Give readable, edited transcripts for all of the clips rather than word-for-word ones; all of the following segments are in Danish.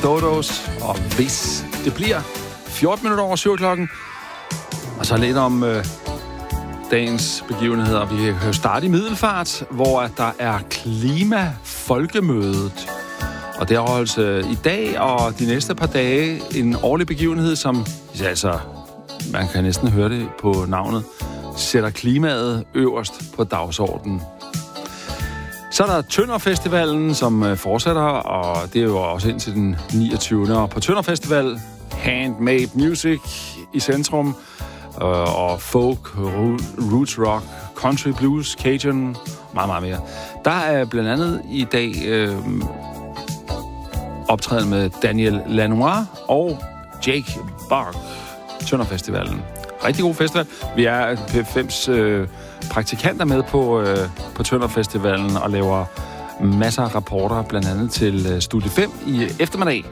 Dodos, og hvis det bliver 14 minutter over 7 klokken. Og så lidt om dagens begivenheder. Vi kan jo starte i Middelfart, hvor der er klimafolkemødet. Og det holdes i dag og de næste par dage en årlig begivenhed, som altså, man kan næsten høre det på navnet, sætter klimaet øverst på dagsordenen. Så er der Tønder Festivalen, som fortsætter, og det er jo også indtil den 29. Og på Tønder Festival, handmade music i centrum, og folk, roots rock, country blues, cajun, meget, meget mere. Der er blandt andet i dag optræden med Daniel Lanois og Jake Bark. Tønder Festivalen. Rigtig god festival. Vi er P5's praktikanter med på Tønder Festivalen og laver masser af rapporter, blandt andet til Studie 5 i eftermiddag.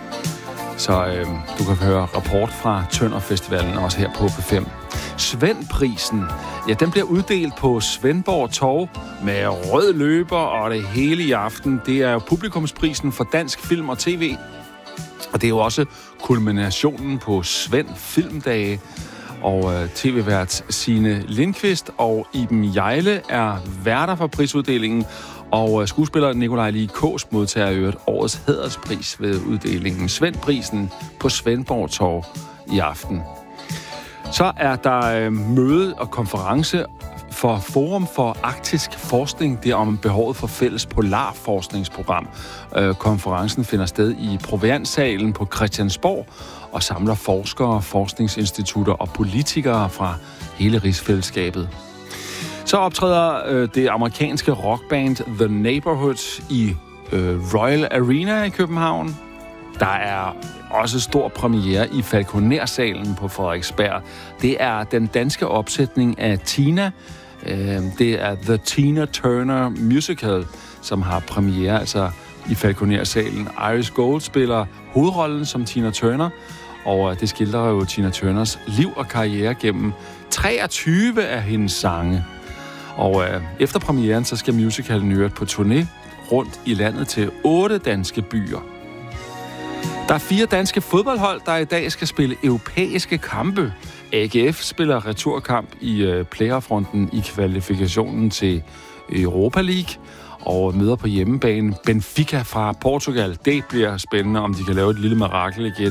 Så du kan høre rapport fra Tønder Festivalen også her på P5. Svendprisen, ja, den bliver uddelt på Svendborg Torv med rød løber og det hele i aften. Det er publikumsprisen for dansk film og tv. Og det er jo også kulminationen på Svend Filmdage. Og tv-vært Signe Lindqvist og Iben Hjejle er værter for prisuddelingen. Og skuespiller Nikolaj Lie Kaas modtager jo årets hæderspris ved uddelingen Svendprisen på Svendborg Torv i aften. Så er der møde og konference for Forum for Arktisk Forskning. Det er om behovet for fælles polarforskningsprogram. Konferencen finder sted i Provianssalen på Christiansborg og samler forskere, forskningsinstitutter og politikere fra hele rigsfællesskabet. Så optræder det amerikanske rockband The Neighborhood i Royal Arena i København. Der er også stor premiere i Falconer-salen på Frederiksberg. Det er den danske opsætning af Tina. Det er The Tina Turner Musical, som har premiere altså i Falconer-salen. Iris Gold spiller hovedrollen som Tina Turner, og det skildrer jo Tina Turners liv og karriere gennem 23 af hendes sange. Og efter premieren, så skal musicalen i øvrigt på turné rundt i landet til 8 danske byer. Der er 4 danske fodboldhold, der i dag skal spille europæiske kampe. AGF spiller returkamp i playoff-runden i kvalifikationen til Europa League og møder på hjemmebane Benfica fra Portugal. Det bliver spændende, om de kan lave et lille mirakel igen